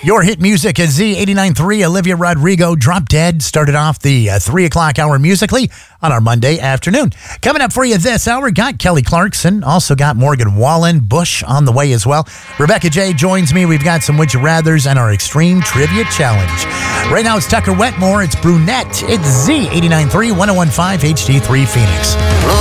Your hit music is Z89.3. Olivia Rodrigo, Drop Dead, started off the 3 o'clock hour musically on our Monday afternoon. Coming up for you this hour, got Kelly Clarkson, also got Morgan Wallen, Bush on the way as well. Rebecca J joins me. We've got some Would You Rathers and our Extreme Trivia Challenge. Right now it's Tucker Wetmore, it's Brunette, it's Z89.3, 101.5 HD3 Phoenix.